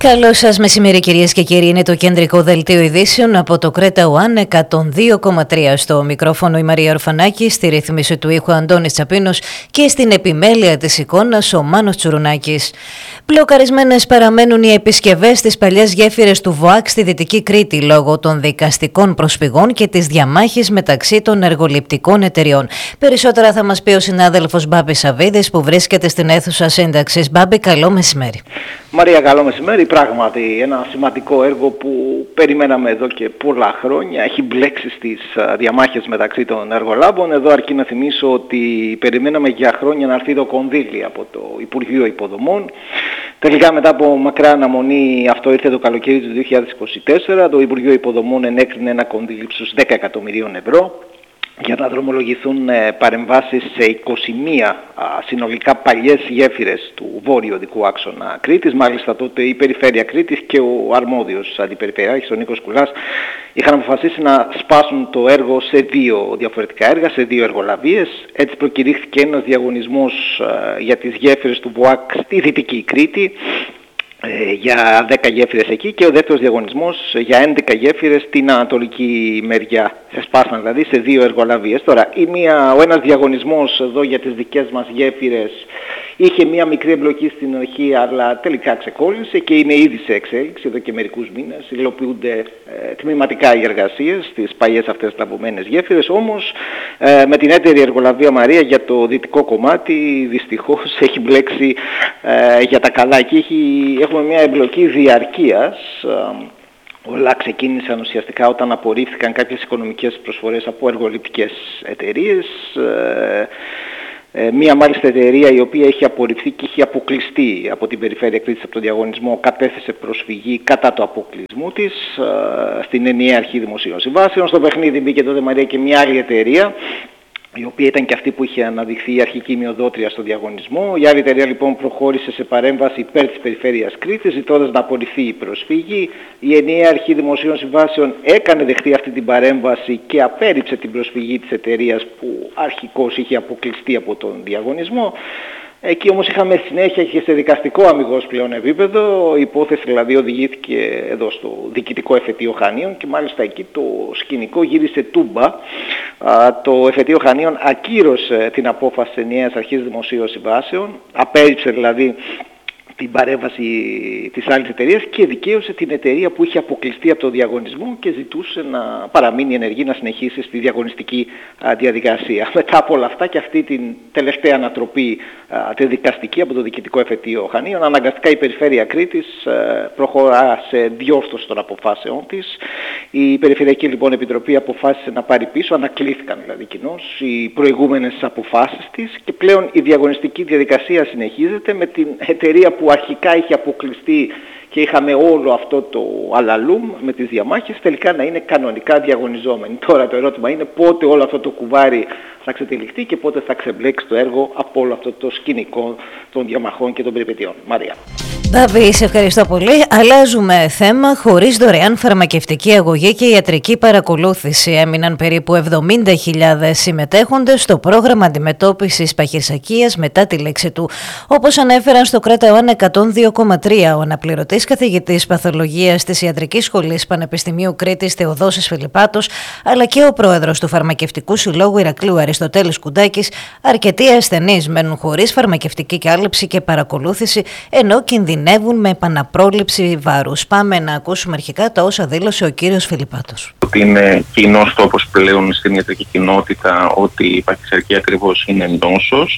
Καλό σας μεσημέρι, κυρίες και κύριοι. Είναι το κεντρικό δελτίο ειδήσεων από το Κρέτα One 102,3. Στο μικρόφωνο η Μαρία Ορφανάκη, στη ρύθμιση του ήχου Αντώνης Τσαπίνος και στην επιμέλεια της εικόνας ο Μάνος Τσουρουνάκης. Μπλοκαρισμένες παραμένουν οι επισκευές στις παλιές γέφυρες του ΒΟΑΚ στη Δυτική Κρήτη λόγω των δικαστικών προσφυγών και της διαμάχης μεταξύ των εργοληπτικών εταιριών. Περισσότερα θα μας πει ο συνάδελφος Μπάμπης Σαββίδης που βρίσκεται στην αίθουσα σύνταξης. Μπάμπη, καλό μεσημέρι. Μαρία, καλό μεσημέρι. Πράγματι, ένα σημαντικό έργο που περιμέναμε εδώ και πολλά χρόνια. Έχει μπλέξει στις διαμάχες μεταξύ των εργολάβων. Εδώ αρκεί να θυμίσω ότι περιμέναμε για χρόνια να έρθει το κονδύλι από το Υπουργείο Υποδομών. Τελικά, μετά από μακρά αναμονή, αυτό ήρθε το καλοκαίρι του 2024. Το Υπουργείο Υποδομών ενέκρινε ένα κονδύλι ύψους 10 εκατομμυρίων ευρώ για να δρομολογηθούν παρεμβάσεις σε 21 συνολικά παλιές γέφυρες του βόρειου οδικού άξονα Κρήτης. Μάλιστα τότε η Περιφέρεια Κρήτης και ο αρμόδιος αντιπεριφερειάρχης, ο Νίκος Κουλάς, είχαν αποφασίσει να σπάσουν το έργο σε δύο διαφορετικά έργα, σε δύο εργολαβίες. Έτσι προκηρύχθηκε ένας διαγωνισμός για τις γέφυρες του ΒΟΑΚ στη Δυτική Κρήτη, για 10 γέφυρες εκεί, και ο δεύτερος διαγωνισμός για 11 γέφυρες στην ανατολική μεριά. Σε σπάσαν δηλαδή σε δύο εργολαβίες. Τώρα, ο ένας διαγωνισμός εδώ για τις δικές μας γέφυρες είχε μία μικρή εμπλοκή στην αρχή, αλλά τελικά ξεκόλλησε και είναι ήδη σε εξέλιξη εδώ και μερικούς μήνες. Υλοποιούνται τμηματικά οι εργασίες στις παλιές αυτές λαμβωμένες γέφυρες. Όμως με την έτερη εργολαβία Μαρία για το δυτικό κομμάτι δυστυχώς έχει μπλέξει για τα καλά. Εκεί έχουμε μια εμπλοκή διαρκείας. Όλα ξεκίνησαν ουσιαστικά όταν απορρίφθηκαν κάποιες οικονομικές προσφορές από εργοληπτικές εταιρείες. Μία μάλιστα εταιρεία η οποία έχει απορριφθεί και έχει αποκλειστεί από την Περιφέρεια Κρήτης από τον διαγωνισμό, κατέθεσε προσφυγή κατά το αποκλεισμού της στην ενιαία αρχή δημοσίων συμβάσεων. Στο παιχνίδι μπήκε τότε Μαρία και μια άλλη εταιρεία, η οποία ήταν και αυτή που είχε αναδειχθεί η αρχική μειοδότρια στο διαγωνισμό. Η άλλη εταιρεία λοιπόν προχώρησε σε παρέμβαση υπέρ της Περιφέρειας Κρήτης, ζητώντας να απορριφθεί η προσφυγή. Η ενιαία αρχή δημοσίων συμβάσεων έκανε δεχτή αυτή την παρέμβαση και απέρριψε την προσφυγή της εταιρείας που αρχικώς είχε αποκλειστεί από τον διαγωνισμό. Εκεί όμως είχαμε συνέχεια και σε δικαστικό αμιγώς πλέον επίπεδο. Η υπόθεση δηλαδή οδηγήθηκε εδώ στο διοικητικό εφετείο Χανίων και μάλιστα εκεί το σκηνικό γύρισε τούμπα. Το εφετείο Χανίων ακύρωσε την απόφαση της ενιαίας αρχής δημοσίων συμβάσεων, απέρριψε δηλαδή την παρέμβαση της άλλης εταιρείας και δικαίωσε την εταιρεία που είχε αποκλειστεί από το διαγωνισμό και ζητούσε να παραμείνει ενεργή, να συνεχίσει στη διαγωνιστική διαδικασία. Μετά από όλα αυτά και αυτή την τελευταία ανατροπή τη δικαστική από το διοικητικό εφετείο Χανίων, αναγκαστικά η Περιφέρεια Κρήτης προχωρά σε διόρθωση των αποφάσεων της. Η Περιφερειακή λοιπόν Επιτροπή αποφάσισε να πάρει πίσω, ανακλήθηκαν δηλαδή κοινώς οι προηγούμενες αποφάσεις της και πλέον η διαγωνιστική διαδικασία συνεχίζεται με την εταιρεία που αρχικά είχε αποκλειστεί και είχαμε όλο αυτό το αλαλούμ με τις διαμάχες, τελικά να είναι κανονικά διαγωνιζόμενοι. Τώρα το ερώτημα είναι πότε όλο αυτό το κουβάρι θα ξετυλιχτεί και πότε θα ξεμπλέξει το έργο από όλο αυτό το σκηνικό των διαμαχών και των περιπετειών. Μαρία. Μπάμπη, σε ευχαριστώ πολύ. Αλλάζουμε θέμα. Χωρίς δωρεάν φαρμακευτική αγωγή και ιατρική παρακολούθηση έμειναν περίπου 70.000 συμμετέχοντες στο πρόγραμμα αντιμετώπισης παχυρσακίας μετά τη λήξη του. Όπως ανέφεραν στο Κρέτα One 102,3 ο αναπληρωτής καθηγητής παθολογίας της Ιατρικής Σχολής Πανεπιστημίου Κρήτης Θεοδόσης Φιλιππάτος, αλλά και ο πρόεδρος του Φαρμακευτικού Συλλόγου Ηρακλείου Αριστοτέλης Κουντάκης, αρκετοί ασθενείς μένουν χωρίς φαρμακευτική κάλυψη και παρακολούθηση, ενώ κινδυνεύουν με επαναπρόληψη βάρους. Πάμε να ακούσουμε αρχικά τα όσα δήλωσε ο κύριος Φιλιππάτος. Ότι είναι κοινός τόπος πλέον στην ιατρική κοινότητα ότι η παχυσαρκία ακριβώς είναι νόσος.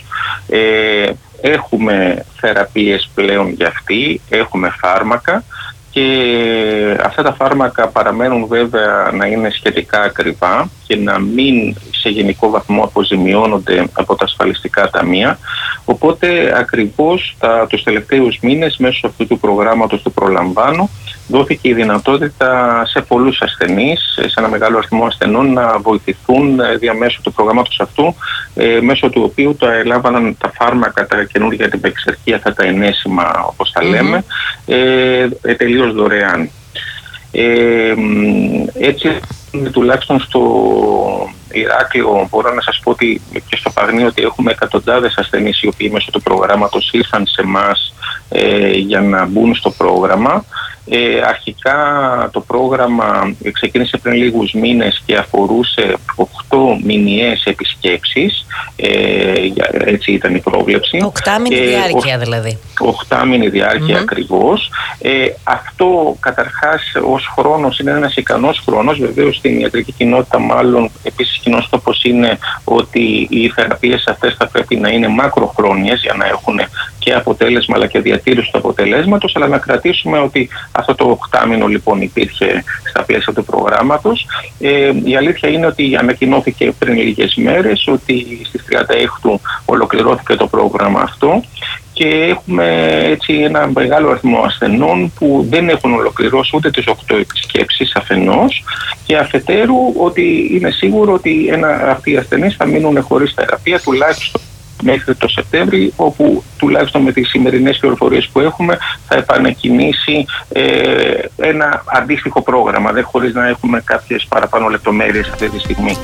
Έχουμε θεραπείες πλέον για αυτή, έχουμε φάρμακα και αυτά τα φάρμακα παραμένουν βέβαια να είναι σχετικά ακριβά και να μην σε γενικό βαθμό αποζημιώνονται από τα ασφαλιστικά ταμεία. Οπότε ακριβώς τους τελευταίους μήνες μέσω αυτού του προγράμματος του Προλαμβάνω δόθηκε η δυνατότητα σε πολλούς ασθενείς, σε ένα μεγάλο αριθμό ασθενών να βοηθηθούν διαμέσου του προγράμματος αυτού, μέσω του οποίου έλαβαν τα φάρμακα, τα καινούργια την παχυσαρκία, αυτά τα ενέσιμα όπως τα λέμε, τελείως δωρεάν. Έτσι τουλάχιστον Ηράκλειο μπορώ να σας πω ότι και στο Παγνί ότι έχουμε εκατοντάδες ασθενείς οι οποίοι μέσω του προγράμματος ήρθαν σε εμάς για να μπουν στο πρόγραμμα. Αρχικά το πρόγραμμα ξεκίνησε πριν λίγους μήνες και αφορούσε 8 μηνιαίες επισκέψεις, έτσι ήταν η πρόβλεψη. 8μηνη διάρκεια δηλαδή. 8μηνη διάρκεια ακριβώς. Αυτό καταρχάς ως χρόνος είναι ένας ικανός χρόνος. Βεβαίως στην ιατρική κοινότητα μάλλον επίσης κοινός τόπος είναι ότι οι θεραπείες αυτές θα πρέπει να είναι μακροχρόνιες για να έχουν και αποτέλεσμα αλλά και διατήρηση του αποτελέσματος, αλλά να κρατήσουμε ότι αυτό το 8μηνο λοιπόν υπήρχε στα πλαίσια του προγράμματος. Η αλήθεια είναι ότι ανακοινώθηκε πριν λίγες μέρες ότι στις 36 ολοκληρώθηκε το πρόγραμμα αυτό και έχουμε έτσι ένα μεγάλο αριθμό ασθενών που δεν έχουν ολοκληρώσει ούτε τις 8 επισκέψεις αφενός και αφετέρου ότι είναι σίγουρο ότι αυτοί οι ασθενείς θα μείνουν χωρίς θεραπεία τουλάχιστον μέχρι το Σεπτέμβρη, όπου τουλάχιστον με τις σημερινές πληροφορίες που έχουμε θα επανεκκινήσει ένα αντίστοιχο πρόγραμμα, χωρίς να έχουμε κάποιες παραπάνω λεπτομέρειες αυτή τη στιγμή.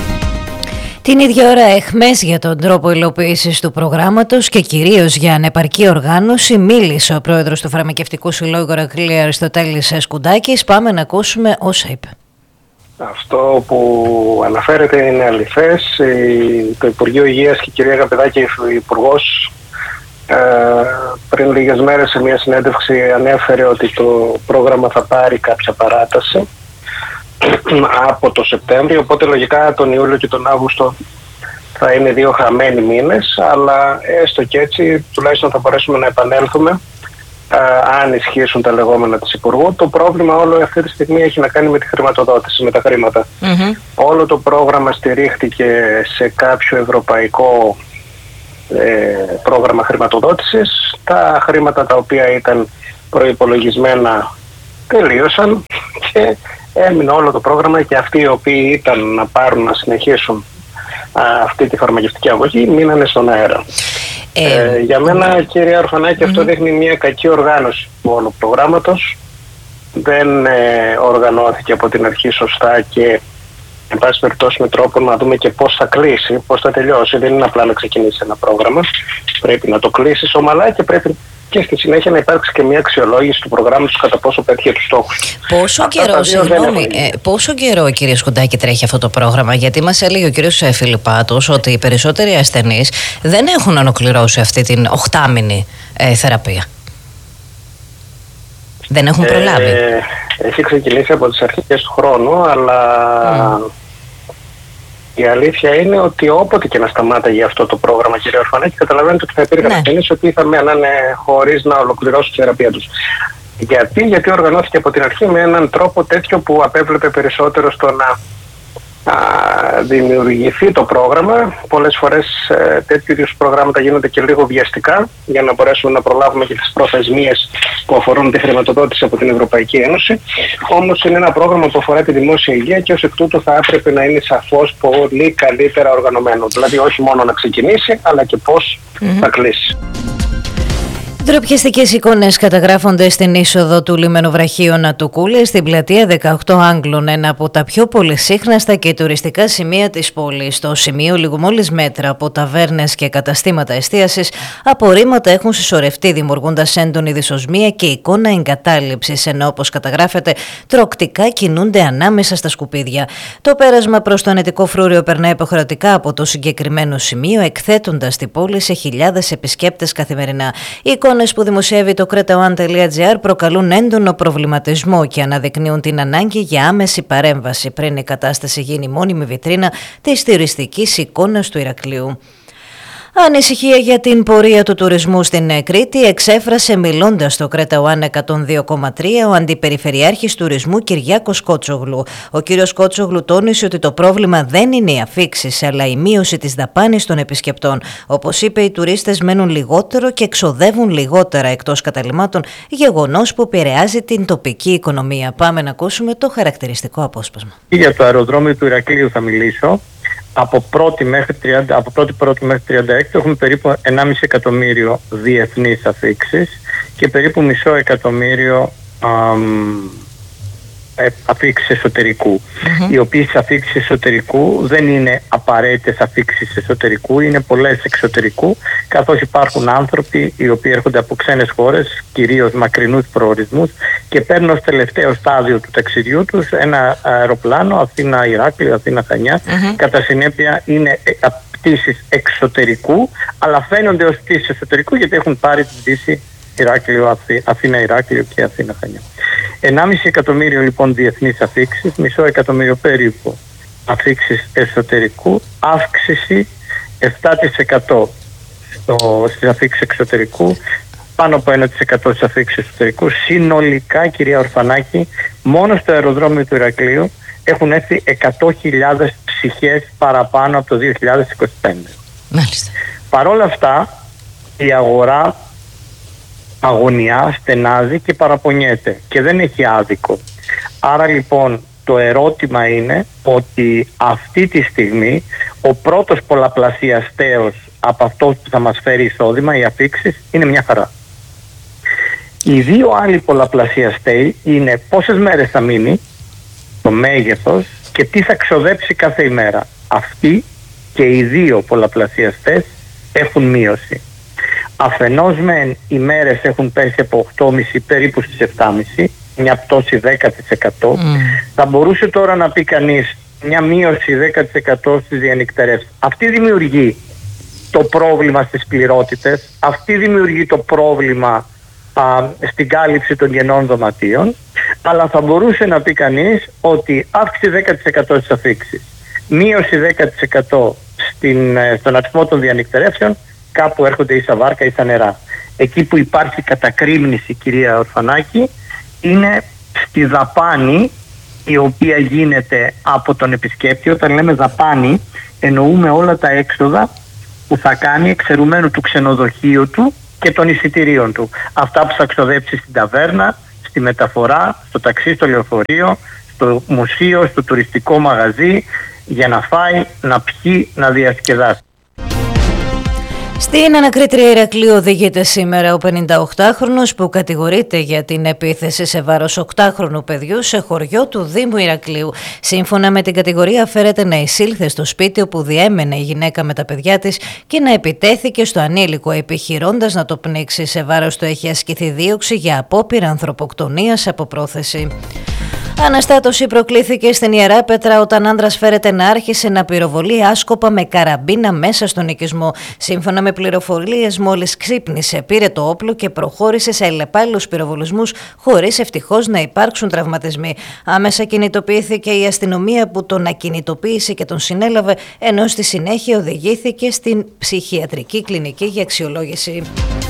Την ίδια ώρα εχμές για τον τρόπο υλοποίησης του προγράμματος και κυρίως για ανεπαρκή οργάνωση μίλησε ο πρόεδρος του Φαρμακευτικού Συλλόγου Ηρακλείου Αριστοτέλης Σκουντάκης. Πάμε να ακούσουμε όσα είπε. Αυτό που αναφέρεται είναι αληθές. Το Υπουργείο Υγείας και η κυρία Γαπεδάκη, ο Υπουργός, πριν λίγες μέρες σε μια συνέντευξη ανέφερε ότι το πρόγραμμα θα πάρει κάποια παράταση από το Σεπτέμβριο, οπότε λογικά τον Ιούλιο και τον Αύγουστο θα είναι 2 χαμένοι μήνες, αλλά έστω και έτσι τουλάχιστον θα μπορέσουμε να επανέλθουμε αν ισχύσουν τα λεγόμενα της Υπουργού. Το πρόβλημα όλο αυτή τη στιγμή έχει να κάνει με τη χρηματοδότηση, με τα χρήματα. Όλο το πρόγραμμα στηρίχτηκε σε κάποιο ευρωπαϊκό πρόγραμμα χρηματοδότησης. Τα χρήματα τα οποία ήταν προϋπολογισμένα τελείωσαν και έμεινε όλο το πρόγραμμα και αυτοί οι οποίοι ήταν να πάρουν να συνεχίσουν αυτή τη φαρμακευτική αγωγή μείνανε στον αέρα. Για μένα, κυρία Ορφανάκη, αυτό δείχνει μια κακή οργάνωση του όλου προγράμματος. Δεν οργανώθηκε από την αρχή σωστά και εν πάση περιπτώσει με τρόπο να δούμε και πώς θα κλείσει, πώς θα τελειώσει. Δεν είναι απλά να ξεκινήσει ένα πρόγραμμα. Πρέπει να το κλείσει ομαλά και πρέπει και στη συνέχεια να υπάρξει και μια αξιολόγηση του προγράμματος κατά πόσο πέτυχε τους στόχους. Πόσο καιρό, κύριε Σκουντάκη, τρέχει αυτό το πρόγραμμα? Γιατί μας έλεγε ο κύριος Φιλιππάτος ότι οι περισσότεροι ασθενείς δεν έχουν ολοκληρώσει αυτή την 8μηνη θεραπεία. Δεν έχουν προλάβει. Έχει ξεκινήσει από τις αρχές του χρόνου, αλλά η αλήθεια είναι ότι όποτε και να σταμάταγε αυτό το πρόγραμμα, κύριε Ορφανάκη, καταλαβαίνετε ότι θα υπήρχαν ασθενείς οι οποίοι θα μένανε χωρίς να ολοκληρώσουν τη θεραπεία τους. Γιατί οργανώθηκε από την αρχή με έναν τρόπο τέτοιο που απέβλεπε περισσότερο στο να δημιουργηθεί το πρόγραμμα. Πολλές φορές τέτοιου είδους προγράμματα γίνονται και λίγο βιαστικά για να μπορέσουμε να προλάβουμε και τις προθεσμίες που αφορούν τη χρηματοδότηση από την Ευρωπαϊκή Ένωση. Όμως είναι ένα πρόγραμμα που αφορά τη δημόσια υγεία και ως εκ τούτου θα έπρεπε να είναι σαφώς πολύ καλύτερα οργανωμένο. Δηλαδή όχι μόνο να ξεκινήσει, αλλά και πώς θα κλείσει. Ντροπιαστικές εικόνες καταγράφονται στην είσοδο του λιμενοβραχίωνα του Κούλη στην πλατεία 18 Άγγλων, ένα από τα πιο πολυσύχναστα και τουριστικά σημεία της πόλης. Στο σημείο, λίγο μόλις μέτρα από ταβέρνες και καταστήματα εστίασης, απορρίμματα έχουν συσσωρευτεί, δημιουργώντας έντονη δυσοσμία και εικόνα εγκατάλειψης, ενώ όπως καταγράφεται, τροκτικά κινούνται ανάμεσα στα σκουπίδια. Το πέρασμα προς το Ανετικό Φρούριο περνάει υποχρεωτικά από το συγκεκριμένο σημείο, εκθέτοντας την πόλη σε χιλιάδες επισκέπτες καθημερινά. Οι εικόνες που δημοσιεύει το cretaone.gr προκαλούν έντονο προβληματισμό και αναδεικνύουν την ανάγκη για άμεση παρέμβαση πριν η κατάσταση γίνει μόνιμη βιτρίνα της τουριστικής εικόνας του Ηρακλείου. Ανησυχία για την πορεία του τουρισμού στην Κρήτη εξέφρασε μιλώντας στο cretaone 102,3 ο Αντιπεριφερειάρχης Τουρισμού Κυριάκος Κότσογλου. Ο κύριος Κότσογλου τόνισε ότι το πρόβλημα δεν είναι οι αφίξεις, αλλά η μείωση της δαπάνης των επισκεπτών. Όπως είπε, οι τουρίστες μένουν λιγότερο και εξοδεύουν λιγότερα εκτός καταλυμάτων, γεγονός που επηρεάζει την τοπική οικονομία. Πάμε να ακούσουμε το χαρακτηριστικό απόσπασμα. Για το αεροδρόμιο του Ηρακλείου θα μιλήσω. Από 1η μέχρι 36 έχουμε περίπου 1,5 εκατομμύριο διεθνείς αφίξεις και περίπου μισό εκατομμύριο αφήξεις εσωτερικού, οι οποίες αφήξεις εσωτερικού δεν είναι απαραίτητες αφήξεις εσωτερικού, είναι πολλές εξωτερικού, καθώς υπάρχουν άνθρωποι οι οποίοι έρχονται από ξένες χώρες, κυρίως μακρινούς προορισμούς, και παίρνουν ως τελευταίο στάδιο του ταξιδιού τους ένα αεροπλάνο Αθήνα-Ηράκλειο, Αθήνα-Χανιά. Κατά συνέπεια είναι πτήσεις εξωτερικού, αλλά φαίνονται ως πτήσεις εσωτερικού γιατί έχουν πάρει την πτήση Αθήνα-Ηράκλειο και Αθήνα-Χανιά. 1,5 εκατομμύριο λοιπόν διεθνείς αφήξεις, 0,5 εκατομμύριο περίπου αφήξεις εσωτερικού, αύξηση 7% στις αφήξεις εξωτερικού, πάνω από 1% στις αφήξεις εσωτερικού. Συνολικά, κυρία Ορφανάκη, μόνο στο αεροδρόμιο του Ηρακλείου έχουν έρθει 100.000 ψυχές παραπάνω από το 2025. Μάλιστα. Παρόλα αυτά, η αγορά αγωνιά, στενάζει και παραπονιέται και δεν έχει άδικο. Άρα λοιπόν το ερώτημα είναι ότι αυτή τη στιγμή ο πρώτος πολλαπλασιαστέος από αυτό που θα μας φέρει εισόδημα, οι αφήξεις, είναι μια χαρά. Οι δύο άλλοι πολλαπλασιαστέοι είναι πόσες μέρες θα μείνει, το μέγεθος και τι θα ξοδέψει κάθε ημέρα. Αυτοί και οι δύο πολλαπλασιαστές έχουν μείωση. Αφενός μεν οι μέρες έχουν πέσει από 8,5 περίπου στις 7,5, μια πτώση 10%. Θα μπορούσε τώρα να πει κανείς μια μείωση 10% στις διανυκτερεύσεις. Αυτή δημιουργεί το πρόβλημα στις πληρότητες, αυτή δημιουργεί το πρόβλημα στην κάλυψη των κενών δωματίων, αλλά θα μπορούσε να πει κανείς ότι αύξηση 10% στις αφήξεις, μείωση 10% στον αριθμό των διανυκτερεύσεων, κάπου έρχονται ίσα βάρκα, ίσα νερά. Εκεί που υπάρχει κατακρήμνηση, κυρία Ορφανάκη, είναι στη δαπάνη η οποία γίνεται από τον επισκέπτη. Όταν λέμε δαπάνη, εννοούμε όλα τα έξοδα που θα κάνει εξαιρουμένου του ξενοδοχείου του και των εισιτηρίων του. Αυτά που θα ξοδέψει στην ταβέρνα, στη μεταφορά, στο ταξί, στο λεωφορείο, στο μουσείο, στο τουριστικό μαγαζί, για να φάει, να πιει, να διασκεδάσει. Στην ανακρίτρια Ηρακλείου οδηγείται σήμερα ο 58χρονος που κατηγορείται για την επίθεση σε βάρος 8χρονου παιδιού σε χωριό του Δήμου Ηρακλείου. Σύμφωνα με την κατηγορία, φέρεται να εισήλθε στο σπίτι όπου διέμενε η γυναίκα με τα παιδιά της και να επιτέθηκε στο ανήλικο, επιχειρώντας να το πνίξει. Σε βάρος του έχει ασκηθεί δίωξη για απόπειρα ανθρωποκτονίας από πρόθεση. Αναστάτωση προκλήθηκε στην Ιερά Πέτρα όταν άνδρας φέρεται να άρχισε να πυροβολεί άσκοπα με καραμπίνα μέσα στον οικισμό. Σύμφωνα με πληροφορίες, μόλις ξύπνησε, πήρε το όπλο και προχώρησε σε αλλεπάλληλους πυροβολισμούς, χωρίς ευτυχώς να υπάρξουν τραυματισμοί. Άμεσα κινητοποιήθηκε η αστυνομία που τον ακινητοποίησε και τον συνέλαβε, ενώ στη συνέχεια οδηγήθηκε στην ψυχιατρική κλινική για αξιολόγηση.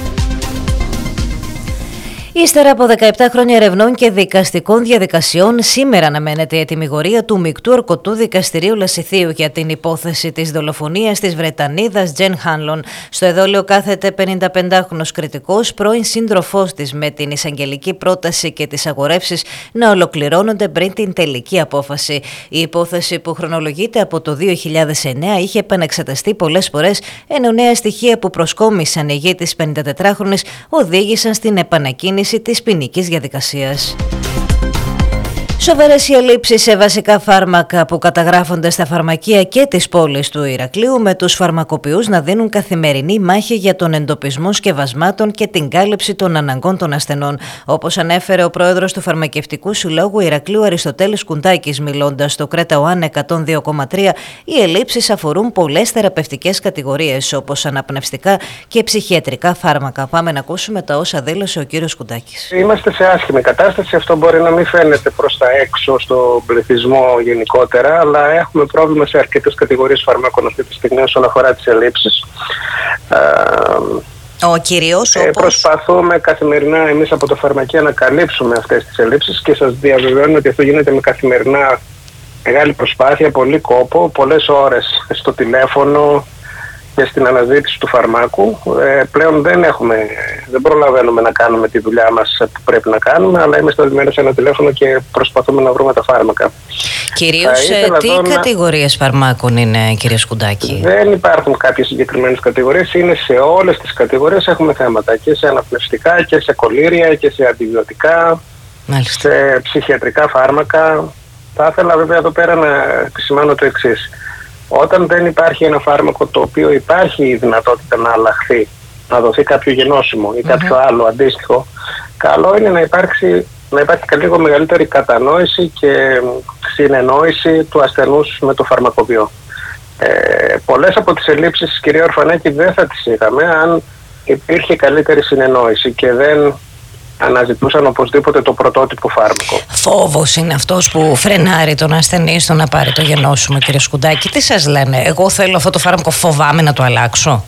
Ύστερα από 17 χρόνια ερευνών και δικαστικών διαδικασιών, σήμερα αναμένεται η ετυμηγορία του Μεικτού Ορκωτού Δικαστηρίου Λασιθίου για την υπόθεση της δολοφονίας της Βρετανίδας Τζεν Χάνλον. Στο εδόλιο κάθεται 55χρονος κριτικός, πρώην σύντροφός της, με την εισαγγελική πρόταση και τις αγορεύσεις να ολοκληρώνονται πριν την τελική απόφαση. Η υπόθεση, που χρονολογείται από το 2009, είχε επανεξεταστεί πολλές φορές, ενώ νέα στοιχεία που προσκόμισαν η γη της 54χρονης οδήγησαν στην επανακίνηση της ποινικής διαδικασίας. Σοβαρές οι ελλείψεις σε βασικά φάρμακα που καταγράφονται στα φαρμακεία και της πόλης του Ηρακλείου, με τους φαρμακοποιούς να δίνουν καθημερινή μάχη για τον εντοπισμό σκευασμάτων και την κάλυψη των αναγκών των ασθενών. Όπως ανέφερε ο πρόεδρος του Φαρμακευτικού Συλλόγου Ηρακλείου, Αριστοτέλης Κουντάκης, μιλώντας στο Κρέτα ΟΑΝ 102,3, οι ελλείψεις αφορούν πολλές θεραπευτικές κατηγορίες, όπως αναπνευστικά και ψυχιατρικά φάρμακα. Πάμε να ακούσουμε τα όσα δήλωσε ο κύριος Κουντάκης. Είμαστε σε άσχημη κατάσταση. Αυτό μπορεί να μην φαίνεται προς τα έξω στον πληθυσμό γενικότερα, αλλά έχουμε πρόβλημα σε αρκετές κατηγορίες φαρμάκων αυτή τη στιγμή όσον αφορά τις ελλείψεις. Προσπαθούμε καθημερινά εμείς από το Φαρμακεία να καλύψουμε αυτές τις ελλείψεις και σας διαβεβαιώνω ότι αυτό γίνεται με καθημερινά μεγάλη προσπάθεια, πολύ κόπο, πολλές ώρες στο τηλέφωνο και στην αναζήτηση του φαρμάκου. Πλέον δεν προλαβαίνουμε να κάνουμε τη δουλειά μας που πρέπει να κάνουμε, αλλά είμαστε ορισμένοι σε ένα τηλέφωνο και προσπαθούμε να βρούμε τα φάρμακα. Κυρίως τι κατηγορίες φαρμάκων είναι, κύριε Σκουντάκη? Δεν υπάρχουν κάποιες συγκεκριμένες κατηγορίες, είναι σε όλες τις κατηγορίες έχουμε θέματα, και σε αναπνευστικά και σε κολήρια και σε αντιβιωτικά Μάλιστα. Σε ψυχιατρικά φάρμακα, θα ήθελα βέβαια εδώ πέρα να επισημάνω το εξής. Όταν δεν υπάρχει ένα φάρμακο το οποίο υπάρχει η δυνατότητα να αλλάχθει, να δοθεί κάποιο γενώσιμο ή κάποιο άλλο αντίστοιχο, καλό είναι να υπάρχει λίγο μεγαλύτερη κατανόηση και συνεννόηση του ασθενούς με το φαρμακοποιό. Πολλές από τις ελλείψεις, κυρία Ορφανάκη, δεν θα τις είχαμε αν υπήρχε καλύτερη συνεννόηση και δεν αναζητούσαν οπωσδήποτε το πρωτότυπο φάρμακο. Φόβος είναι αυτός που φρενάρει τον ασθενή στο να πάρει το γενώσιμο, κύριε Σκουντάκη. Τι σας λένε? Εγώ θέλω αυτό το φάρμακο, φοβάμαι να το αλλάξω.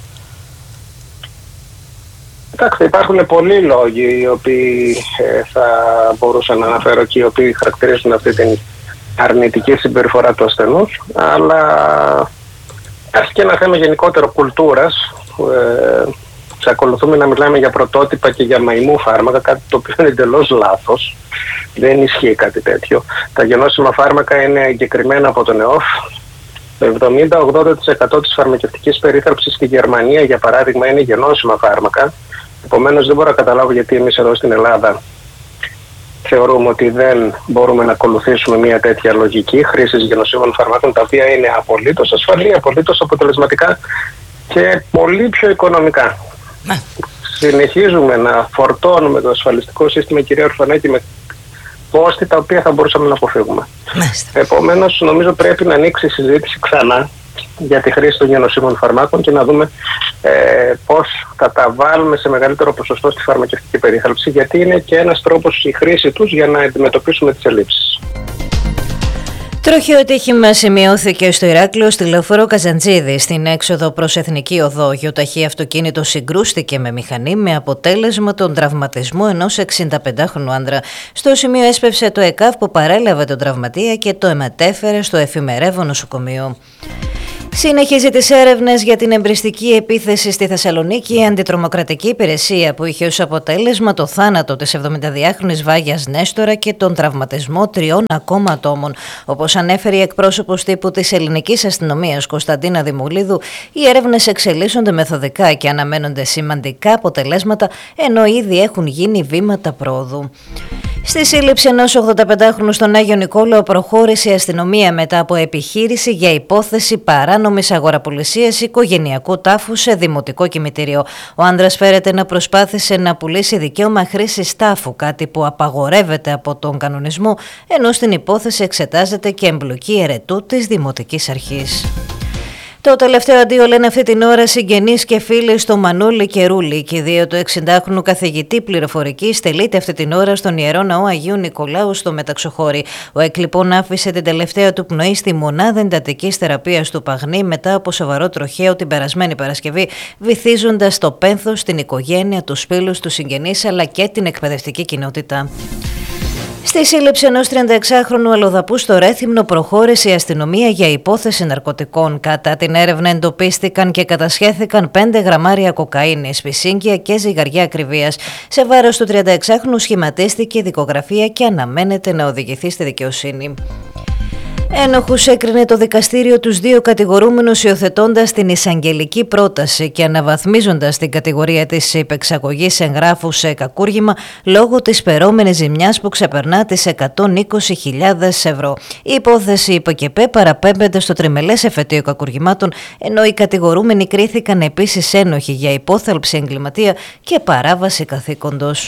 Κοιτάξτε, υπάρχουν πολλοί λόγοι οι οποίοι θα μπορούσα να αναφέρω και οι οποίοι χαρακτηρίζουν αυτή την αρνητική συμπεριφορά του ασθενούς, αλλά υπάρχει και ένα θέμα γενικότερο κουλτούρας. Ξεκολουθούμε να μιλάμε για πρωτότυπα και για μαϊμού φάρμακα, κάτι το οποίο είναι εντελώς λάθος. Δεν ισχύει κάτι τέτοιο. Τα γενώσιμα φάρμακα είναι εγκεκριμένα από τον ΕΟΦ. Το 70-80% της φαρμακευτικής περίθαλψης στη Γερμανία, για παράδειγμα, είναι γενώσιμα φάρμακα. Επομένως, δεν μπορώ να καταλάβω γιατί εμείς εδώ στην Ελλάδα θεωρούμε ότι δεν μπορούμε να ακολουθήσουμε μια τέτοια λογική χρήσης γενωσίμων φαρμάκων, τα οποία είναι απολύτως ασφαλή, απολύτως αποτελεσματικά και πολύ πιο οικονομικά. Συνεχίζουμε να φορτώνουμε το ασφαλιστικό σύστημα, κυρία Ορφανάκη, με κόστη τα οποία θα μπορούσαμε να αποφύγουμε. Επομένως, νομίζω πρέπει να ανοίξει η συζήτηση ξανά για τη χρήση των γενωσίμων φαρμάκων και να δούμε πώς θα τα βάλουμε σε μεγαλύτερο ποσοστό στη φαρμακευτική περίθαλψη, γιατί είναι και ένας τρόπος η χρήση τους για να αντιμετωπίσουμε τις ελλείψεις. Τροχαίο ατύχημα σημειώθηκε στο Ηράκλειο στη λεωφόρο Καζαντζίδη. Στην έξοδο προς Εθνική Οδό, γεωταχή αυτοκίνητο συγκρούστηκε με μηχανή με αποτέλεσμα τον τραυματισμό ενός 65χρονου άντρα. Στο σημείο έσπευσε το ΕΚΑΒ που παρέλαβε τον τραυματία και το μετέφερε στο εφημερεύον νοσοκομείο. Συνεχίζει τις έρευνες για την εμπριστική επίθεση στη Θεσσαλονίκη η αντιτρομοκρατική υπηρεσία που είχε ως αποτέλεσμα το θάνατο της 72χρονης Βάγιας Νέστορα και τον τραυματισμό 3 ακόμα ατόμων. Όπως ανέφερε η εκπρόσωπος τύπου της ελληνικής αστυνομίας Κωνσταντίνα Δημουλίδου, οι έρευνες εξελίσσονται μεθοδικά και αναμένονται σημαντικά αποτελέσματα, ενώ ήδη έχουν γίνει βήματα πρόοδου. Στη σύλληψη ενός 85χρονου στον Άγιο Νικόλαο προχώρησε η αστυνομία μετά από επιχείρηση για υπόθεση παράνομης αγοραπολισίας οικογενειακού τάφου σε δημοτικό κημητήριο. Ο άνδρας φέρεται να προσπάθησε να πουλήσει δικαίωμα χρήσης τάφου, κάτι που απαγορεύεται από τον κανονισμό, ενώ στην υπόθεση εξετάζεται και εμπλοκή ερετού της Δημοτικής Αρχής. Το τελευταίο αντίο λένε αυτή την ώρα συγγενείς και φίλοι στο Μανούλη και Ρούλη. Και οι δύο του 60χρονου καθηγητή πληροφορική στελείται αυτή την ώρα στον Ιερό Ναό Αγίου Νικολάου στο Μεταξοχώρι. Ο ΕΚ λοιπόν άφησε την τελευταία του πνοή στη μονάδα εντατικής θεραπείας του Παγνή μετά από σοβαρό τροχαίο την περασμένη Παρασκευή, βυθίζοντας το πένθος στην οικογένεια, τους φίλους, τους συγγενείς αλλά και την εκπαιδευτική κοινότητα. Στη σύλληψη ενός 36χρονου αλλοδαπού στο Ρέθυμνο προχώρησε η αστυνομία για υπόθεση ναρκωτικών. Κατά την έρευνα εντοπίστηκαν και κατασχέθηκαν 5 γραμμάρια κοκαίνης, πισίνκια και ζυγαριά ακριβίας. Σε βάρος του 36χρονου σχηματίστηκε η δικογραφία και αναμένεται να οδηγηθεί στη δικαιοσύνη. Ένοχους έκρινε το δικαστήριο τους 2 κατηγορούμενους υιοθετώντας την εισαγγελική πρόταση και αναβαθμίζοντας την κατηγορία της υπεξαγωγής εγγράφου σε κακούργημα λόγω της φερόμενης ζημιάς που ξεπερνά τις 120.000 ευρώ. Η υπόθεση ΥΠΚΠ παραπέμπεται στο τριμελές εφετείο κακουργημάτων, ενώ οι κατηγορούμενοι κρίθηκαν επίσης ένοχοι για υπόθαλψη εγκληματία και παράβαση καθήκοντος.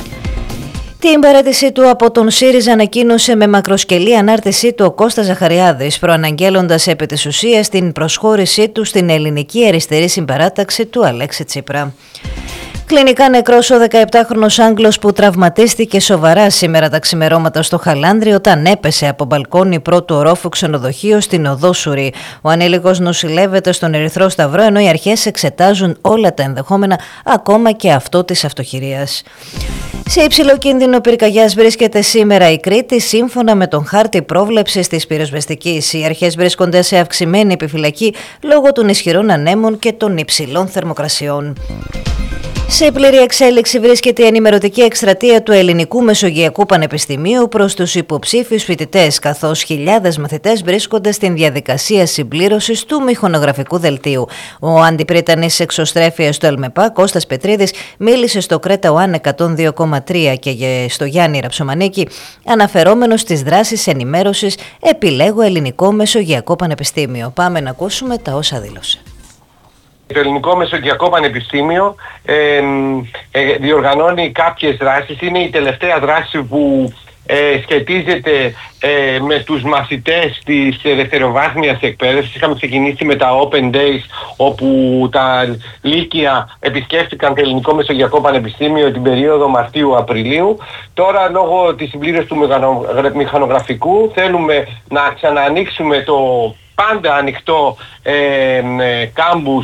Την παρέτησή του από τον ΣΥΡΙΖΑ ανακοίνωσε με μακροσκελή ανάρτησή του ο Κώστας Ζαχαριάδης, προαναγγέλλοντας επί της ουσίας την προσχώρησή του στην ελληνική αριστερή συμπαράταξη του Αλέξη Τσίπρα. Κλινικά νεκρός ο 17χρονος Άγγλος που τραυματίστηκε σοβαρά σήμερα τα ξημερώματα στο Χαλάνδρι όταν έπεσε από μπαλκόνι πρώτου ορόφου ξενοδοχείου στην οδό Σουρή. Ο ανήλικος νοσηλεύεται στον Ερυθρό Σταυρό, ενώ οι αρχές εξετάζουν όλα τα ενδεχόμενα, ακόμα και αυτό της αυτοχειρίας. Σε υψηλό κίνδυνο πυρκαγιάς βρίσκεται σήμερα η Κρήτη, σύμφωνα με τον χάρτη πρόβλεψης της πυροσβεστικής. Οι αρχές βρίσκονται σε αυξημένη επιφυλακή λόγω των ισχυρών ανέμων και των υψηλών θερμοκρασιών. Σε πλήρη εξέλιξη βρίσκεται η ενημερωτική εκστρατεία του Ελληνικού Μεσογειακού Πανεπιστημίου προς τους υποψήφιους φοιτητές, καθώς χιλιάδες μαθητές βρίσκονται στην διαδικασία συμπλήρωσης του μηχανογραφικού δελτίου. Ο αντιπρίτανης εξωστρέφειας του ΕΛΜΕΠΑ, Κώστας Πετρίδης, μίλησε στο Κρέτα ΟΑΝ 102,3 και στο Γιάννη Ραψομανίκη, αναφερόμενος στις δράσεις ενημέρωσης «Επιλέγω Ελληνικό Μεσογειακό Πανεπιστήμιο». Πάμε να ακούσουμε τα όσα δήλωσε. Το Ελληνικό Μεσογειακό Πανεπιστήμιο διοργανώνει κάποιες δράσεις. Είναι η τελευταία δράση που σχετίζεται με τους μαθητές της δευτεροβάθμιας εκπαίδευσης. Είχαμε ξεκινήσει με τα Open Days, όπου τα λύκεια επισκέφτηκαν το Ελληνικό Μεσογειακό Πανεπιστήμιο την περίοδο Μαρτίου-Απριλίου. Τώρα, λόγω της συμπλήρωσης του μηχανογραφικού, θέλουμε να ξαναανοίξουμε το πάντα ανοιχτό κάμπους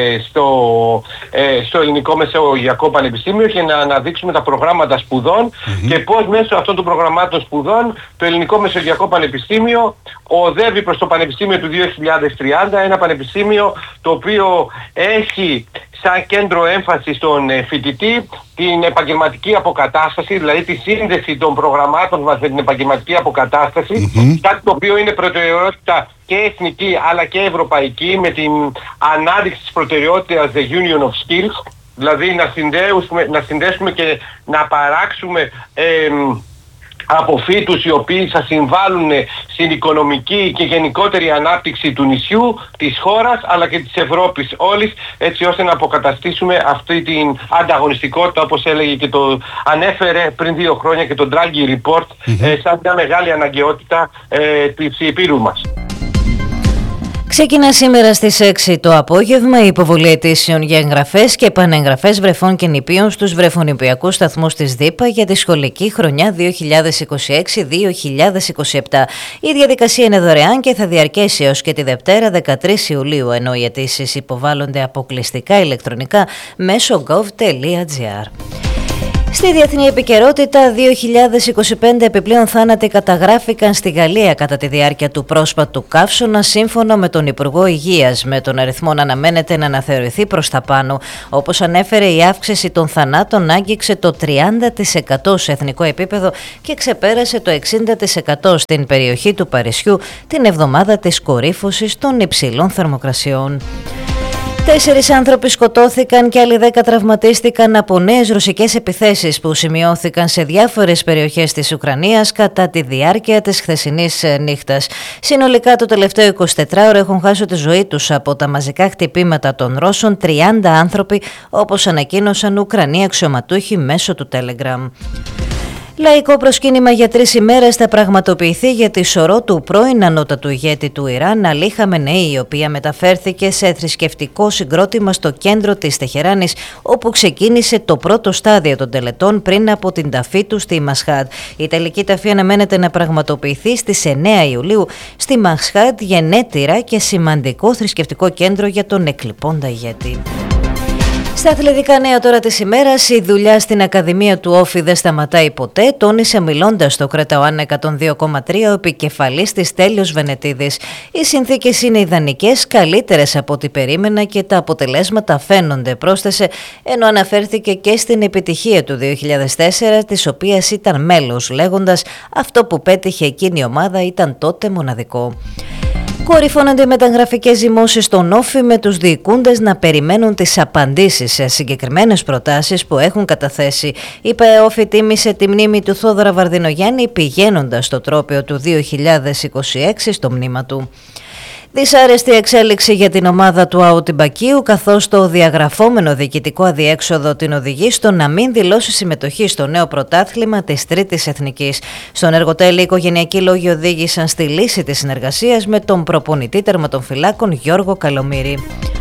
στο Ελληνικό Μεσογειακό Πανεπιστήμιο και να αναδείξουμε τα προγράμματα σπουδών και πώς μέσω αυτών των προγραμμάτων σπουδών το Ελληνικό Μεσογειακό Πανεπιστήμιο οδεύει προς το Πανεπιστήμιο του 2030, ένα πανεπιστήμιο το οποίο έχει σαν κέντρο έμφαση στον φοιτητή την επαγγελματική αποκατάσταση, δηλαδή τη σύνδεση των προγραμμάτων μας με την επαγγελματική αποκατάσταση, κάτι το οποίο είναι προτεραιότητα και εθνική αλλά και ευρωπαϊκή, με την ανάδειξη της προτεραιότητας The Union of Skills, δηλαδή να συνδέσουμε και να παράξουμε αποφύτους οι οποίοι θα συμβάλλουν στην οικονομική και γενικότερη ανάπτυξη του νησιού, της χώρας αλλά και της Ευρώπης όλης, έτσι ώστε να αποκαταστήσουμε αυτή την ανταγωνιστικότητα, όπως έλεγε και το ανέφερε πριν 2 χρόνια και το Draghi Report, σαν μια μεγάλη αναγκαιότητα της υπήρου μας. Ξεκινά σήμερα στις 6 το απόγευμα η υποβολή αιτήσεων για εγγραφές και επανεγγραφές βρεφών και νηπίων στους βρεφονηπιακούς σταθμούς της ΔΥΠΑ για τη σχολική χρονιά 2026-2027. Η διαδικασία είναι δωρεάν και θα διαρκέσει έως και τη Δευτέρα 13 Ιουλίου, ενώ οι αιτήσεις υποβάλλονται αποκλειστικά ηλεκτρονικά μέσω gov.gr. Στη διεθνή επικαιρότητα, 2025 επιπλέον θάνατοι καταγράφηκαν στη Γαλλία κατά τη διάρκεια του πρόσφατου καύσωνα, σύμφωνα με τον Υπουργό Υγείας, με τον αριθμό να αναμένεται να αναθεωρηθεί προς τα πάνω. Όπως ανέφερε, η αύξηση των θανάτων άγγιξε το 30% σε εθνικό επίπεδο και ξεπέρασε το 60% στην περιοχή του Παρισιού την εβδομάδα της κορύφωσης των υψηλών θερμοκρασιών. 4 άνθρωποι σκοτώθηκαν και άλλοι 10 τραυματίστηκαν από νέες ρωσικές επιθέσεις που σημειώθηκαν σε διάφορες περιοχές της Ουκρανίας κατά τη διάρκεια της χθεσινής νύχτας. Συνολικά το τελευταίο 24ωρο έχουν χάσει τη ζωή τους από τα μαζικά χτυπήματα των Ρώσων 30 άνθρωποι, όπως ανακοίνωσαν Ουκρανοί αξιωματούχοι μέσω του Telegram. Λαϊκό προσκύνημα για 3 ημέρες θα πραγματοποιηθεί για τη σωρό του πρώην ανώτατου ηγέτη του Ιράν, Αλή Χαμενεή, η οποία μεταφέρθηκε σε θρησκευτικό συγκρότημα στο κέντρο της Τεχεράνης, όπου ξεκίνησε το πρώτο στάδιο των τελετών πριν από την ταφή του στη Μασχάτ. Η τελική ταφή αναμένεται να πραγματοποιηθεί στις 9 Ιουλίου στη Μασχάτ, γενέτειρα και σημαντικό θρησκευτικό κέντρο για τον εκλειπώντα ηγέτη. Στα αθλητικά νέα τώρα της ημέρας, η δουλειά στην Ακαδημία του Όφη δεν σταματάει ποτέ, τόνισε μιλώντας στο Κρέτα ΟΑΝ 102,3 ο επικεφαλής της Τέλειος Βενετίδης. Οι συνθήκες είναι ιδανικές, καλύτερες από ό,τι περίμενα και τα αποτελέσματα φαίνονται, πρόσθεσε, ενώ αναφέρθηκε και στην επιτυχία του 2004, της οποίας ήταν μέλος, λέγοντας «Αυτό που πέτυχε εκείνη η ομάδα ήταν τότε μοναδικό». Κορυφώνονται οι μεταγραφικές ζυμώσεις στον Όφη, με τους διοικούντες να περιμένουν τις απαντήσεις σε συγκεκριμένες προτάσεις που έχουν καταθέσει. Η Όφη τίμησε τη μνήμη του Θόδωρα Βαρδινογιάννη πηγαίνοντας στο τρόπαιο του 2026 στο μνήμα του. Δυσάρεστη εξέλιξη για την ομάδα του ΑΟ Τυμπακίου, καθώς το διαγραφόμενο διοικητικό αδιέξοδο την οδηγεί στο να μην δηλώσει συμμετοχή στο νέο πρωτάθλημα της Τρίτης Εθνικής. Στον εργοτέλη, οι οικογενειακοί λόγοι οδήγησαν στη λύση της συνεργασίας με τον προπονητή τερματοφυλάκων Γιώργο Καλομήρη.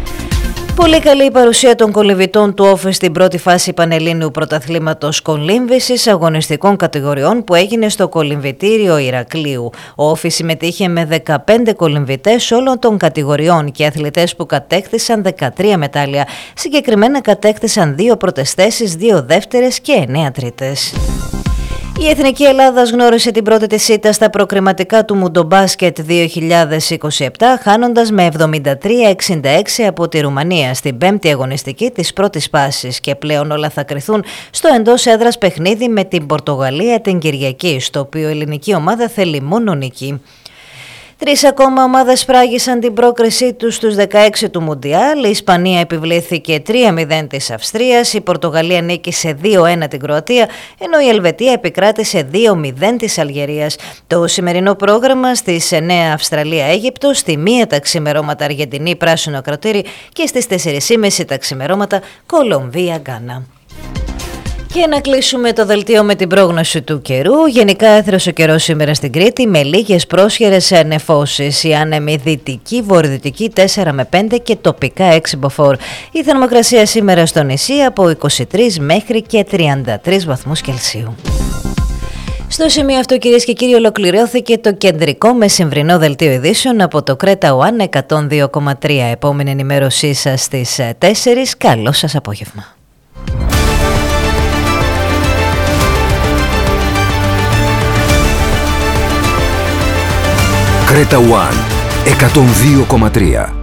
Πολύ καλή η παρουσία των κολυμβητών του Όφη στην πρώτη φάση Πανελλήνιου Πρωταθλήματος Κολύμβησης αγωνιστικών κατηγοριών που έγινε στο κολυμβητήριο Ηρακλείου. Ο Όφη συμμετείχε με 15 κολυμβητές όλων των κατηγοριών και αθλητές που κατέκτησαν 13 μετάλλια. Συγκεκριμένα κατέκτησαν 2 πρώτες θέσεις, 2 δεύτερες και 9 τρίτες. Η Εθνική Ελλάδας γνώρισε την πρώτη της ήττα στα προκριματικά του Μουντομπάσκετ 2027, χάνοντας με 73-66 από τη Ρουμανία στην πέμπτη αγωνιστική της πρώτης φάσης, και πλέον όλα θα κριθούν στο εντός έδρας παιχνίδι με την Πορτογαλία την Κυριακή, στο οποίο η ελληνική ομάδα θέλει μόνο νίκη. 3 ακόμα ομάδες φράγισαν την πρόκρισή τους στους 16 του Μουντιάλ. Η Ισπανία επιβλήθηκε 3-0 της Αυστρίας, η Πορτογαλία νίκησε 2-1 την Κροατία, ενώ η Ελβετία επικράτησε 2-0 της Αλγερίας. Το σημερινό πρόγραμμα στις 9 Αυστραλία-Αίγυπτος, στη 1 τα ξημερώματα Αργεντινή πράσινο κρατήρι και στις 4.30 τα ξημερώματα Κολομβία-Γκάνα. Και να κλείσουμε το δελτίο με την πρόγνωση του καιρού. Γενικά έθρος ο καιρός σήμερα στην Κρήτη με λίγες πρόσχερες νεφώσεις. Η άνεμη δυτική, βορειοδυτική 4 με 5 και τοπικά 6 μποφόρ. Η θερμοκρασία σήμερα στο νησί από 23 μέχρι και 33 βαθμούς Κελσίου. Στο σημείο αυτό, κυρίες και κύριοι, ολοκληρώθηκε το κεντρικό μεσημβρινό δελτίο ειδήσεων από το Κρέτα One 102,3. Επόμενη ενημέρωσή σας στις 4. Καλό σας απόγευμα. Κρέτα One 102,3.